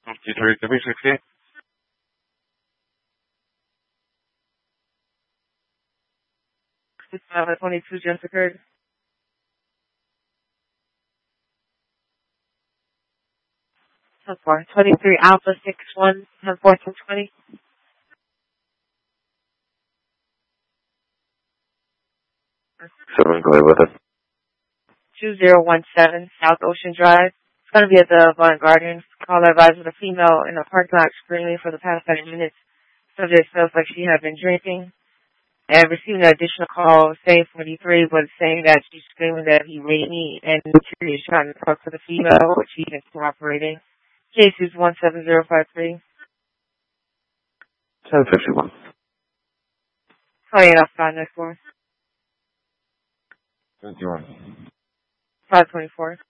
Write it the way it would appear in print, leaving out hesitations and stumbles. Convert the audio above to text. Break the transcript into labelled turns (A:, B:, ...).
A: Detroit 360.
B: This 22 just occurred. So far, 23 Alpha 61 on 1420.
A: 7, go ahead with it.
B: 2017 South Ocean Drive. It's going to be at the Avant Garden. Caller advised with a female in a parking lot screaming for the past 30 minutes. Subject feels like she had been drinking. And receiving an additional call, saying 43, was saying that she's screaming that he raped me and she is trying to talk to the female, which she is cooperating. Case is 17053.
A: 1051.
B: 28 outside next door.
A: 21.
B: 524.